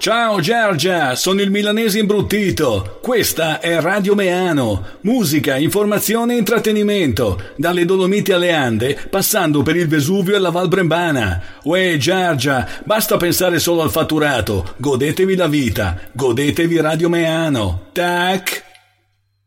Ciao Giorgia, sono il milanese imbruttito. Questa è Radio Meano. Musica, informazione e intrattenimento. Dalle Dolomiti alle Ande, passando per il Vesuvio e la Val Brembana. Uè Giorgia, basta pensare solo al fatturato. Godetevi la vita. Godetevi Radio Meano. Tac!